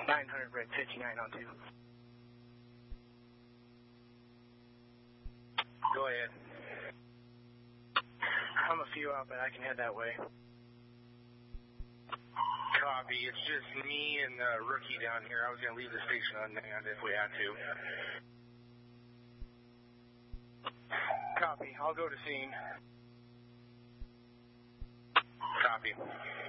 900 red 59 on 2. Go ahead. I'm a few out, but I can head that way. Copy. It's just me and Rookie down here. I was going to leave the station unmanned if we had to. Copy. I'll go to scene. Copy.